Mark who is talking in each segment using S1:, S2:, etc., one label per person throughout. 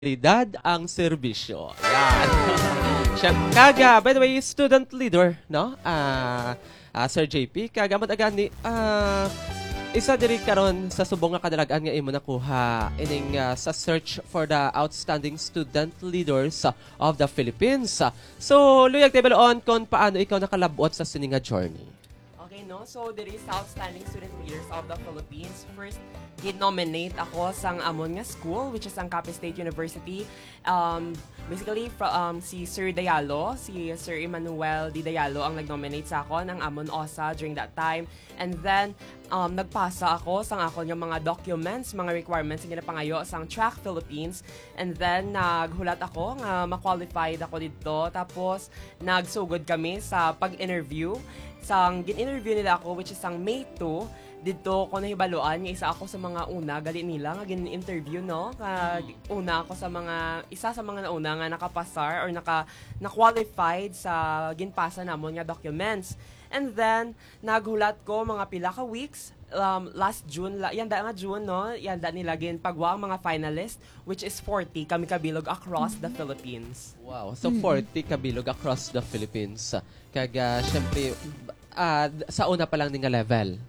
S1: kalidad ang serbisyo. Yan. Kaga, by the way, student leader, no? Sir JP, kaga matagan ni isa diri karon sa subong nga kadalagan nga imo nakuha ining sa search for the outstanding student leaders of the Philippines. So, luyag tayo balon kung paano ikaw nakalabot sa sininga journey.
S2: Okay, no? So, there is outstanding student leaders of the Philippines. First, gid-nominate ako sa amon nga school, which is ang Capiz State University. Basically, si Sir Dayalo, si Sir Emmanuel D. Dayalo ang nag-nominate sa ako ng amon OSA during that time. And then, nagpasa ako sa ako ng mga documents, mga requirements na ginapangayo sa Track Philippines. And then, naghulat ako nga ma-qualified ako dito. Tapos, nagsugod kami sa pag-interview. Sang gin-interview nila ako, which is ang May 2, dito ko nahibaluan nga isa ako sa mga una gali nila nga gin-interview, no? Una ako sa mga isa sa mga nauna nga nakapasar or na-qualified sa ginpasa namon nga documents. And then naghulat ko mga pila ka weeks last June, yanda nga June, no? Yanda nila ginpagwa ang mga finalist, which is 40 kami kabilog across the Philippines.
S1: Wow, so 40 kabilog across the Philippines. Kaga syempre sa una pa lang ning level.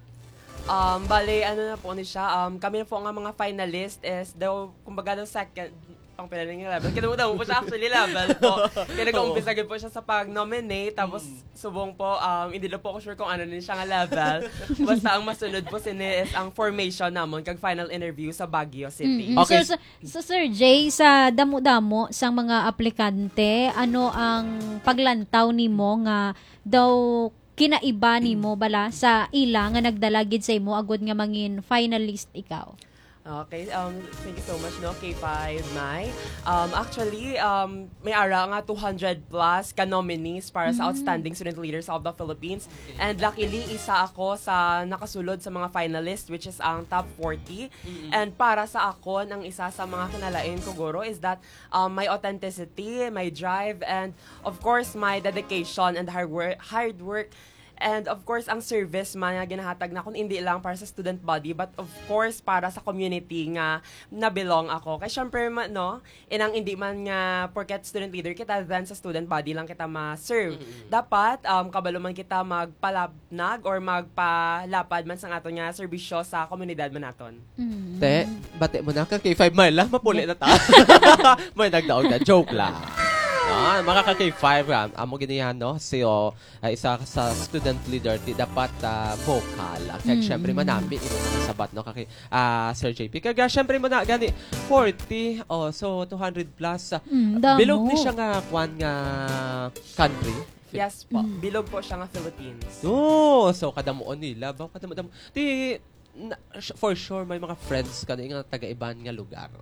S2: Bale, ano na po ni siya, kami na po nga mga finalist is daw, kumbaga daw second, pang pinaling level. Kinamutan mo po siya actually level po. Kaya nag-umpisa po siya sa pag-nominate, tapos subong po, hindi na po ako sure kung ano din siya nga level. Basta ang masunod po sini is ang formation namon kag final interview sa Baguio City.
S1: Okay.
S3: So, Sir Jay, sa damo-damo sa mga aplikante, ano ang paglantaw nimo nga daw kinaiba nimo bala sa ila nga nagdalagid sa imo agud nga mangin finalist ikaw?
S2: Okay, thank you so much, no, K5, Mai. Actually, may ara nga 200 plus ka-nominees para sa Outstanding Student Leaders of the Philippines. And luckily, isa ako sa nakasulod sa mga finalists, which is ang top 40. And para sa ako, ang isa sa mga kinalain ko, Guro, is that my authenticity, my drive, and of course, my dedication and hard work. And of course, ang service man nga ginahatag na kung hindi lang para sa student body, but of course, para sa community nga nabilong ako. Kaya syempre, no, inang hindi man nga porket student leader kita, then sa student body lang kita ma-serve. Dapat, kabalo man kita magpalabnag or magpalapad man sa ato nga serbisyo sa komunidad man naton.
S1: Te, bate mo na ka K5 mile lang, mapuli na ta. May nagdaog na, joke lang. Mga ka-K5, amo ginihan, no? Siyo, isa sa student leader, di dapat vocal. Kaya syempre manambi, mga sabat, no? Sir JP. Kaya syempre mo na, gani, 40, so 200 plus. Bilog ni siya nga, kwan nga country.
S2: Yes po, bilog po siya nga Philippines.
S1: So kadamuon nila, kadamo. For sure, may mga friends ka nga taga-iban nga lugar.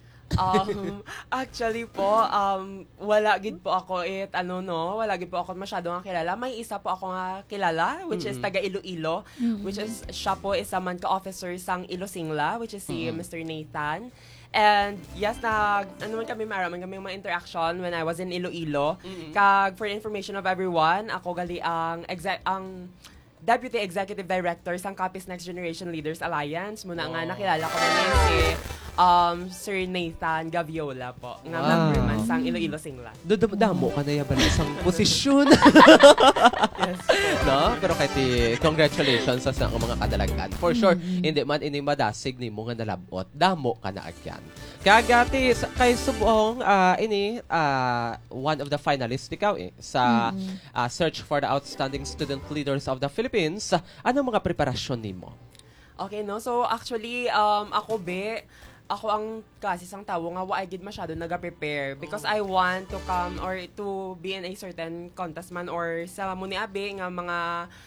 S2: Actually po, wala gid po ako wala gid po ako masyado nga kilala. May isa po ako nga kilala, which is taga Iloilo, which is siya po isa man ka-officer sang Ilosingla, which is si Mr. Nathan. And yes, man kami mga interaction when I was in Iloilo. Kag for information of everyone, ako gali ang Deputy Executive Director sang Capiz Next Generation Leaders Alliance. Muna nga nakilala ko na si Sir Nathan Gaviola po. Nga member man sang Iloilo Singla.
S1: Damo ka na yaban isang posisyon.
S2: Yes.
S1: No? Pero kahit congratulations sa mga kadalagan. For sure, hindi man ini madasig ni mo nga nalabot. Damo ka na agyan. Kagati, kay subong, one of the finalists ikaw sa Search for the Outstanding Student Leaders of the Philippines. Anong mga preparasyon nimo?
S2: Okay, no? So, actually, ako ang kasi sang tawo nga wa gid masyado naga-prepare because I want to come or to be in a certain contest man or sa Muniabe nga mga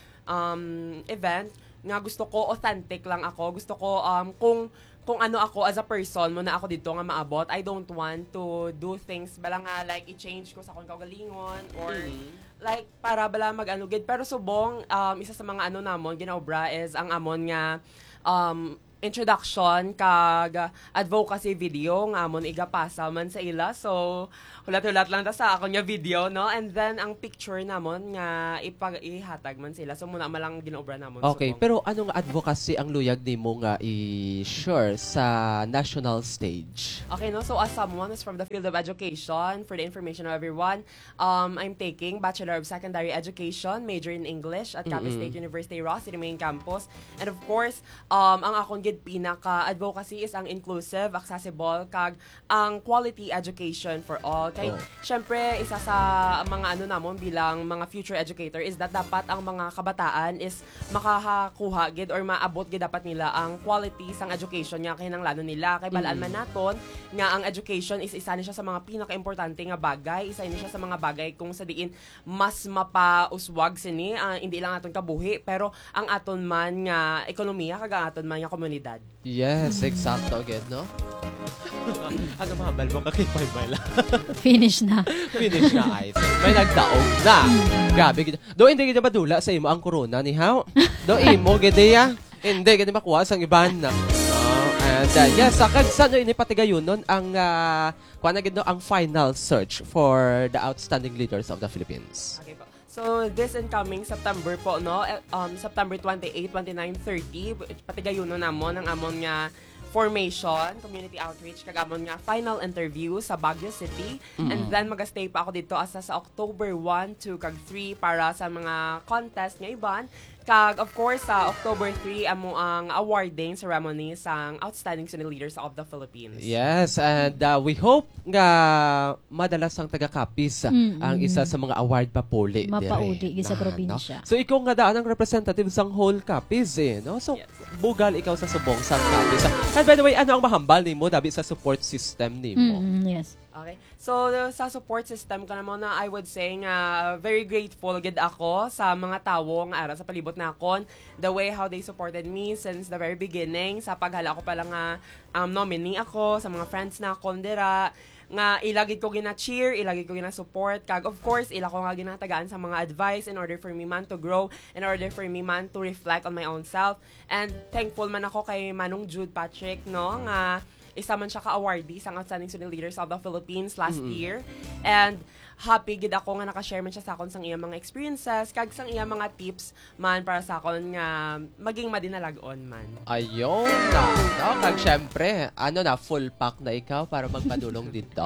S2: event nga gusto ko authentic lang ako. Gusto ko kung ano ako as a person mo na ako dito nga maabot. I don't want to do things bala nga like i-change ko sa akong kaugalingon or like para bala mag-ano gid. Pero subong isa sa mga namon ginaobra is ang amon nga introduction kag advocacy video nga amon igapasa man sa ila. So hulat-hulat lang ta sa ako nya video, no? And then ang picture namon nga ihatag man sila. So muna malang ginaobra namon.
S1: Okay, pero anong advocacy ang luyag nimo nga i-share sa national stage?
S2: Okay, no? So as someone who's from the field of education, for the information of everyone, I'm taking Bachelor of Secondary Education, major in English at Capiz State University, Ross City Main Campus. And of course, ang akong gid pinaka-advocacy is ang inclusive, accessible, kag ang quality education for all. Kay, syempre, isa sa mga ano namon bilang mga future educator is that dapat ang mga kabataan is makakakuha gid or maabot gid dapat nila ang quality sang education niya kinahanglan nila. Kay balaan man naton nga ang education is isa ni siya sa mga pinaka-importante nga bagay, isa ni siya sa mga bagay kung sa diin mas mapauswag sini, hindi lang aton kabuhi, pero ang aton man nga ekonomiya kag ang aton man nga komunidad.
S1: Yes, exacto again, no? Ano mahambal mo ka kay 5 mile?
S3: Finish na.
S1: Finish na, Ice. May nagdaog na. Grabe. Do hindi kita madula sa imo ang corona ni how? Do imo gede ya? Hindi gede makuha sang iban na. And yes, kag sa ini patigayon nun ang kuan na gid no ang final search for the outstanding leaders of the Philippines.
S2: Okay po. So, this incoming September po, no? September 28, 29, 30, patigayon na namon ang amon nga formation, community outreach, kagamon nga final interview sa Baguio City. And then mag-stay pa ako dito asa sa October 1, 2, kag 3 para sa mga contest nga iban. Kag, of course, sa October 3, amo ang awarding ceremony sa Outstanding Student Leaders of the Philippines.
S1: Yes, and we hope nga madalas ang taga-Capiz ang isa sa mga award papuli.
S3: Mapauli sa probinsya.
S1: No? So, ikaw nga daan ang representative sang whole Capiz, no? So,
S2: Yes.
S1: bugal ikaw sa subong sang Capiz. And by the way, ano ang mahambal nimo dabi sa support system nimo?
S3: Yes.
S2: Okay. So, sa support system ka naman na I would say nga very grateful gid ako sa mga tawo nga ara sa palibot na akon. The way how they supported me since the very beginning. Sa paghala ko pa lang nga nominee ako sa mga friends na akon dira. Nga ilagid ko gina-cheer, ilagid ko gina-support. Kag of course, ila ko nga ginatagaan sa mga advice in order for me man to grow, in order for me man to reflect on my own self. And thankful man ako kay Manong Jude Patrick, no, nga isa man siya ka-awardee sa Outstanding Student Leaders of the Philippines last year. And happy gid ako nga naka-share man siya sa akon sang iyang mga experiences, kag sang iyang mga tips man para sa akon nga maging madinalagon man.
S1: Ayun na. No? Kag syempre, ano na, full pack na ikaw para magpadulong dito.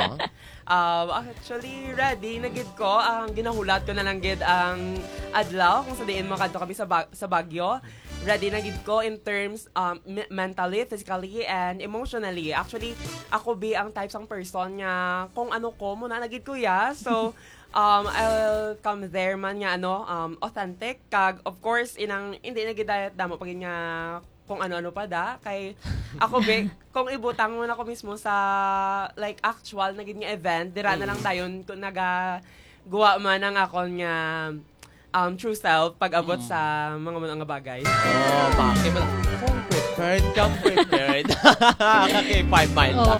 S2: Actually, ready na gid ko. Ang ginahulat ko na lang gid ang adlaw kung sa diin makadto kami sa Baguio. Ready na gid ko in terms mentally, physically, and emotionally. Actually, ako ang type sang person nga kung ano ko muna na gid ko ya. So, I'll come there man nga authentic. Kag of course hindi na gid damo pag nga kung ano-ano pa da kay ako kung ibutang mo na ko mismo sa like actual na gid nga event dira na lang dayon kung guwa man ang akon nga true self pag-abot sa mga bagay.
S1: Bakit mo come prepared. Okay, 5 mile na.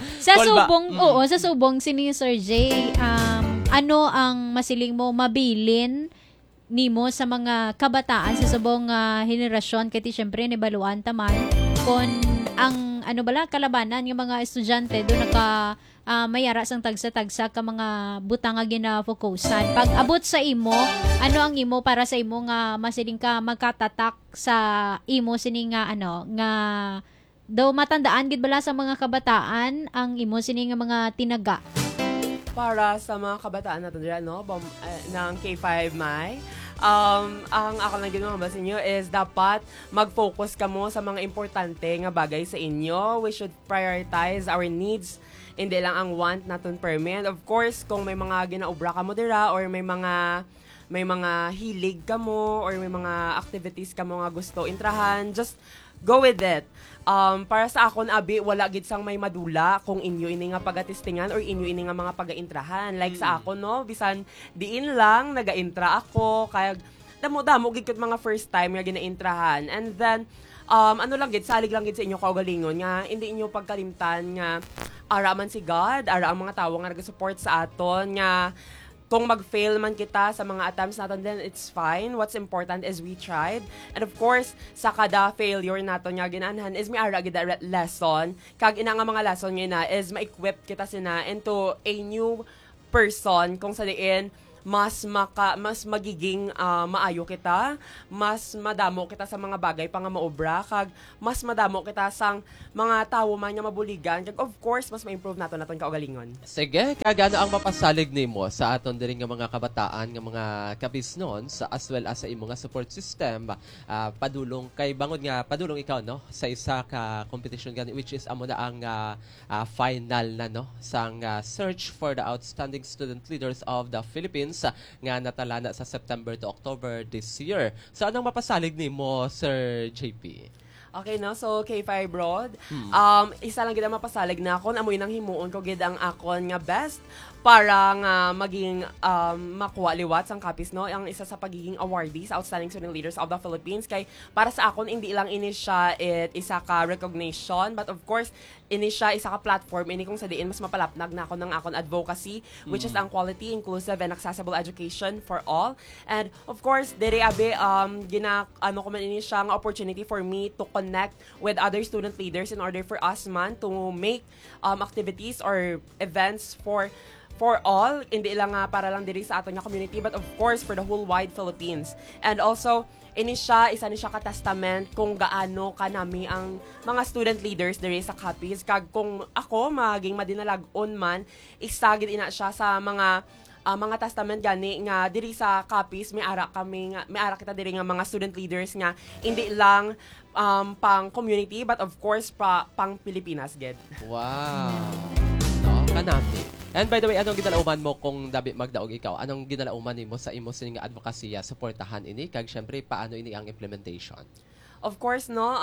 S3: Sa subong sini Sir Jay, ano ang masiling mo mabilin nimo sa mga kabataan sa subong henerasyon kay syempre ni baluan taman kon ang kalabanan ng mga estudyante do naka mayara sang tagsa-tagsa ka mga butang nga gina-focusan. Pag abot sa imo, ano ang imo para sa imo nga masiling ka magkatatak sa imo sini nga nga daw matandaan gid bala sa mga kabataan ang imo sini nga mga tinaga
S2: para sa mga kabataan natin dira ng K5 May. Ang ako lang ginawa sa inyo is dapat mag-focus ka mo sa mga importante nga bagay sa inyo. We should prioritize our needs, hindi lang ang want natin permit. Of course, kung may mga ginaobra ka mo dira or may mga hilig ka mo or may mga activities ka mo nga gusto intrahan, just go with it. Para sa akon wala gid sang may madula kung inyo ini nga pagatistingan or inyo ini nga mga pagaintrahan. Like sa akon bisan diin lang nagaintra ako kaya damo gid ket mga first time nga ginaintrahan. And then lang gid salig lang gid sa inyo kaugalingon nga hindi inyo pagkalimtan nga ara man si God, ara ang mga tawo nga nagasupport sa aton nga kung mag-fail man kita sa mga attempts natin, then it's fine. What's important is we tried. And of course, sa kada failure nato nga ginanhan is may ara gid lesson. Kag ina nga mga lesson nga is ma-equip kita sina into a new person kung sa diin mas magiging maayo kita, mas madamo kita sa mga bagay pa nga maobra, kag mas madamo kita sang mga tawo man nga mabuligan, kag of course mas ma-improve naton kaugalingon.
S1: Sige, kagano ang mapasalig nimo sa aton diri nga mga kabataan nga mga kabisnon sa as well as sa imo nga support system, padulong kay bangod nga padulong ikaw no sa isa ka competition gani which is amo na ang final na no sang search for the outstanding student leaders of the Philippines nga natalana sa September to October this year. So anong mapasalig nimo Sir JP?
S2: Okay, no? So, K5 Broad, isa lang gid ang mapasalig na akon, amoy nang himuon ko gid ang akon nga best para nga maging makuha liwat sang kapis, no? Ang isa sa pagiging awardee sa Outstanding Student Leaders of the Philippines. Kay para sa akon, hindi lang ini siya isa ka recognition, but of course, ini siya isa ka platform, ini kung sa diin mas mapalapnag na ako ng akon advocacy, which is ang quality, inclusive, and accessible education for all. And of course, diri abi, ano ko man ini siya nga opportunity for me to connect with other student leaders in order for us man to make activities or events for all, hindi lang para lang diri sa aton nga community, but of course for the whole wide Philippines. And also, isa ni siya ka-testament kung gaano kanami ang mga student leaders diri sa Capiz. Kag kung ako maging madinalag-on man, isa gid ina siya sa mga testament gani nga diri sa Capiz may ara kita diri nga mga student leaders nga hindi lang pang community but of course pang Pilipinas gid.
S1: Wow. No, kanami. And by the way, anong ginalauman mo kung dabi magdaog ikaw? Anong ginalauman nimo sa imo sining advokasya suportahan ini kag syempre paano ini ang implementation?
S2: Of course no,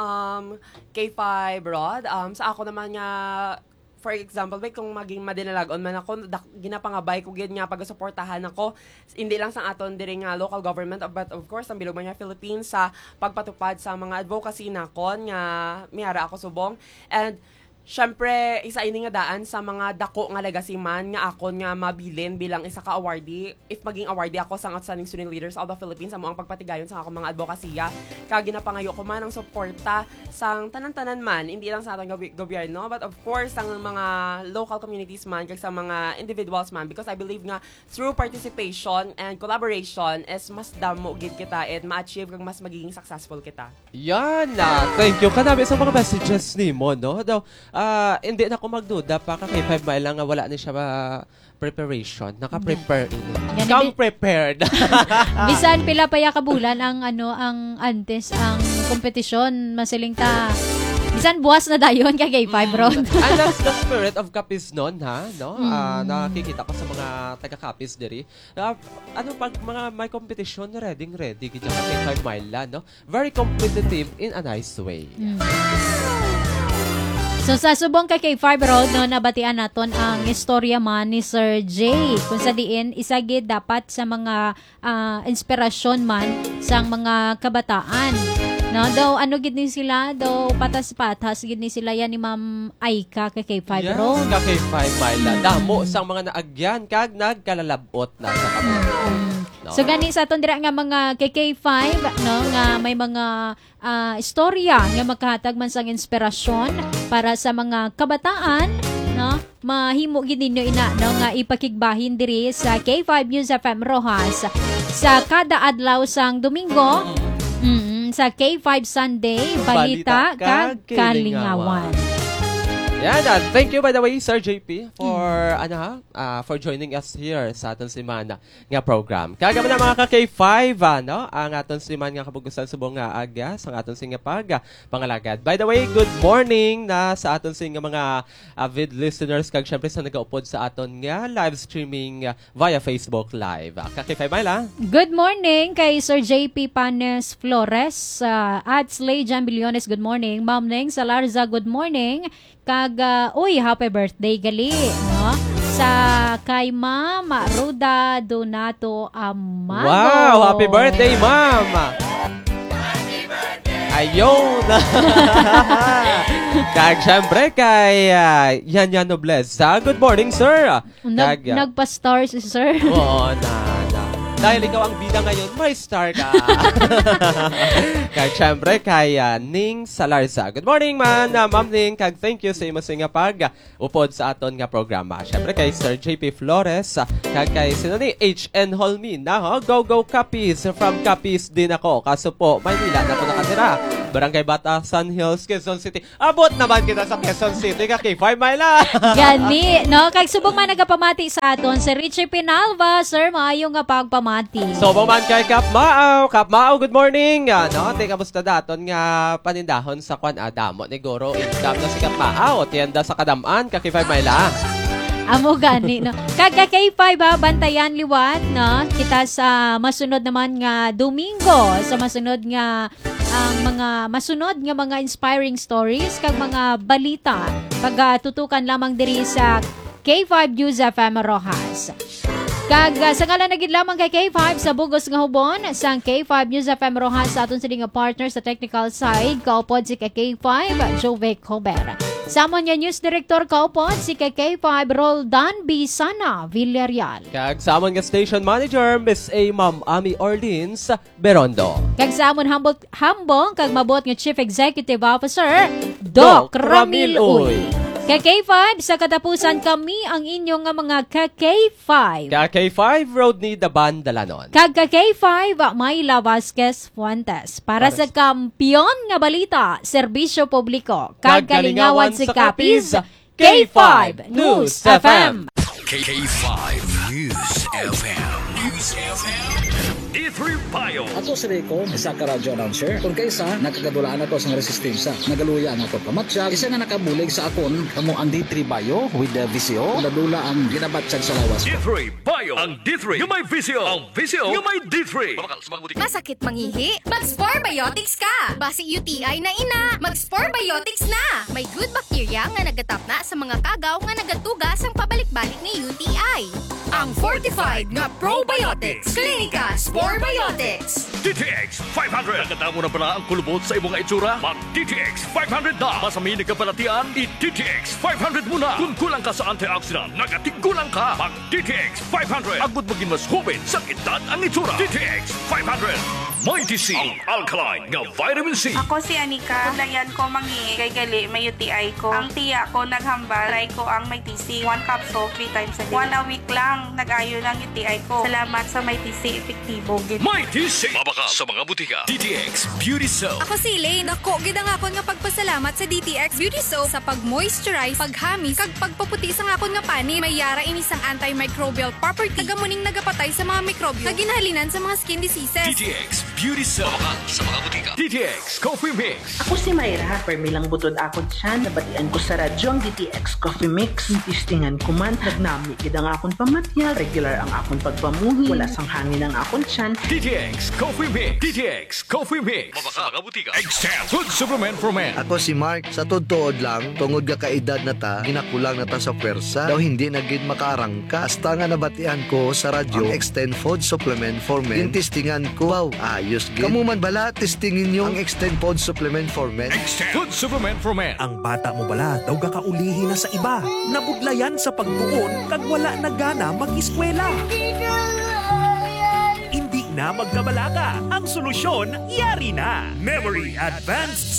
S2: K5 Broad, sa ako naman nga for example, kung maging madinalagon man ako, ginapangabay ko gid nga pagsuportahan ako hindi lang sa aton diri nga local government but of course ang bilog man nga Philippines sa pagpatupad sa mga advocacy nakon nga miara ako subong. And syempre, isa ini nga daan sa mga dako nga legacy man nga akon nga mabilin bilang isa ka awardee. If maging awardee ako sa Outstanding Student Leaders of the Philippines, amo ang pagpatigayon sa akong mga advokasya. Kag ginapangayo ko man ang suporta sang tanan-tanan man, hindi lang sa atong gobyerno, but of course sang mga local communities man kag sa mga individuals man, because I believe nga through participation and collaboration is mas damo gid kita at ma-achieve kag mas magiging successful kita.
S1: Yan na. Thank you. Kanabi sa mga messages ni mo, no? Daw, hindi na ako magduda pa kay 5 mile lang nga wala ni siya preparation. Naka-prepare ini. Come prepared.
S3: Bisan pila pa ya kabulan ang ang antes ang kompetisyon masiling ta. Bisan buwas na dayon kay 5 Broad.
S1: And that's the spirit of Capiz noon, ha? No? Nakikita ko sa mga taga-Capiz diri. Ano pag mga may competition, ready gid kay 5 mile lang, no? Very competitive in a nice way.
S3: So sa subong kay 5 Road no nabatian naton ang istorya man ni Sir J kung sa diin isagid dapat sa mga inspirasyon man sang mga kabataan. No, daw ano gid ni sila, daw patas-patas gid ni sila yan ni Ma'am Aika kay 5 Road.
S1: Yes, kay 5 mile lang. Damo sang mga naagyan kag nagkalalabot na sa kabataan. No?
S3: So gani sa aton dira nga mga KK5 no nga may mga istorya nga magkahatag man sang inspirasyon para sa mga kabataan no mahimo gid ninyo ina no nga ipakigbahin diri sa K5 News FM Rojas sa kada adlaw sang Domingo sa K5 Sunday Balita kag Kalingawan.
S1: Yan, thank you by the way Sir JP for for joining us here sa aton simana nga program. Kagama na mga ka-K5 no, ang aton simana nga kabugusan subong nga aga sa aton singa pangalagad. By the way, good morning na sa aton singa mga avid listeners kag syempre sa nagaupod sa aton nga live streaming via Facebook Live. Ka-K5 Myla.
S3: Good morning kay Sir JP Panes Flores at Slay Jambiliones. Good morning. Ma'am Neng Salarza, good morning. Kag happy birthday gali no sa kay Ma'am Ruda Donato Amago.
S1: Wow, happy birthday Ma'am. Happy birthday. Ayun. Kag syempre kay Yan Nobleza. Good morning, sir.
S3: Nagpa-star si sir.
S1: Oo, dahil ikaw ang bida ngayon, may star ka. Kag syempre kay Ning Salarza. Good morning, man. Ma'am Ning, kag thank you sa imo nga pag upod sa aton nga programa. Syempre kay Sir JP Flores, kag kay sino ni HN Holmina. Go Capiz. From Capiz din ako. Kaso po, Maynila na po nakatira. Barangay Batasan Hills, Quezon City. Abot naman kita sa Quezon City, kay 5 mile lang.
S3: Gani, no? Kag subong man nagapamati sa aton si Richie Pinalva, sir, maayo nga pagpamati.
S1: So, man kay Kap Mao, good morning. No, te kamusta daton nga panindahon sa kwan adamo ni Goro. Income na si Kap Mao, tienda sa Kadamaan, kay 5 mile lang.
S3: Amo gani, no? Kag kay 5 bantayan liwat, no? Kita sa masunod naman nga Domingo, sa masunod nga ang mga masunod nga mga inspiring stories kag mga balita pagtutukan lamang diri sa K5 News FM Rojas. Kag sa ngalan nagid lamang kay K5 sa bugos nga hubon sang K5 News FM Rojas sa aton sining partner sa technical side kaupod si K5 Jove Cober. Samon nga news director kaupod si K5 Roldan Bisana Villarreal.
S1: Kag samon nga station manager Miss A Ma'am Ami Orleans Berondo.
S3: Kag samon hambong kag mabot nga chief executive officer Doc Ramil Uy. K5 sa katapusan kami ang inyong nga mga K5.
S1: K5 Road ni Daban Dalanon.
S3: Kag K5 Mayla Vasquez Fuentes para sa kampiyon nga balita, serbisyo publiko. Kag kalingawan si Capiz, K5 News FM.
S4: K5 News FM. D3 Bio.
S5: Ako si Rico, isa ka radio announcer. Kung kaysa, nakagadulaan ako sa resistensya. Nagaluya ang ako kamatsyag. Isa nga nakabulig sa akon, kamo ang D3 Bio with the VCO. Ladula ang ginabatsyag sa lawas.
S4: D3 Bio. Ang D3 yung may VCO. Ang VCO yung may D3.
S6: Masakit mangihi? Mag-Spore Biotics ka! Basi UTI na ina, mag-Spore Biotics na! May good bacteria nga nagatapna sa mga kagaw nga nagatugas ang pabalik-balik ni UTI. Ang fortified nga probiotics. Klinika Spore Biotics.
S4: DTX 500. Nagkatamo na pala ang kulubot sa imong itsura? Mag DTX 500 na. Masamini ka palatian? I-DTX 500 muna. Kung kulang ka sa antioxidant, nagatigulang ka. Mag DTX 500. Agud maging mas hubin sa edad ang itsura. DTX 500. Mighty C. Ang alkaline nga vitamin C.
S7: Ako si Anika. Dayan ko mangi kay gali may UTI ko. Ang tiya ko naghambal. Try ko ang may TC. 1 capsule 3 times a day. 1 a week lang. Nag-ayo ng UTI ko. Salamat sa may TC. Epektibo.
S4: Mighty C. Mabaka sa mga butika. DTX Beauty Soap.
S6: Ako si Elaine. Ako, gidang akon nga pagpasalamat sa DTX Beauty Soap sa pag-moisturize, paghamis, kag pagpaputi sa akon nga pani. May yara inis ang antimicrobial property. Tagamuning nagapatay sa mga mikrobyo. Kaginahalinan sa mga skin diseases.
S4: DTX Beauty Soap. Mabaka sa mga butika. DTX Coffee Mix.
S8: Ako si Mayra, permilang butod akon siya, nabatian ko sa radyo ang DTX Coffee Mix. Tistingan ko man, nagnami gidang akon pamatya, regular ang akon pagpamuhi, wala sang hangin ang akon siyan.
S4: DTX Coffee Mix. DTX Coffee Mix. Mabaka mga butika. Extend Food Supplement for Men.
S9: Ako si Mark, sa tuod lang, tungod ka kaedad na ta, ginakulang na ta sa pwersa, daw hindi na gid makaarangka. Hasta nga nabatian ko sa radyo, ang Extend Food Supplement for Men. Yung testingan ko, wow, ayos gid. Kamu man bala, testingin nyo ang Extend Food Supplement for Men.
S4: Extend Food Supplement for Men.
S10: Ang bata mo bala, daw kakaulihin na sa iba. Nabudlayan sa pagtuon, kag wala na gana mag-eskwela. Hindi na magkabalaga. Ang solusyon, yari na. Memory Advanced